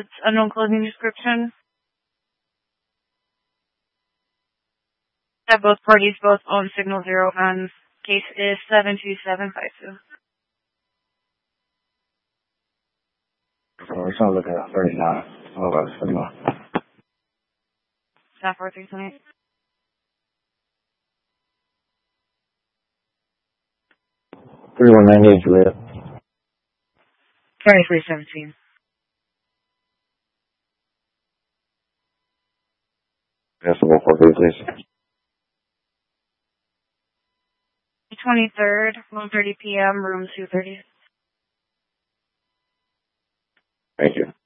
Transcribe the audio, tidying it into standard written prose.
Rapids, unknown clothing description. Have both parties both own Signal Zero guns. Case is 72752. We're trying to look at 39. Oh, about Signal. Staff 4328. 3198, Juliet. 2317. Yes, we'll go for it, please. 23rd, 1:30 p.m., room 230. Thank you.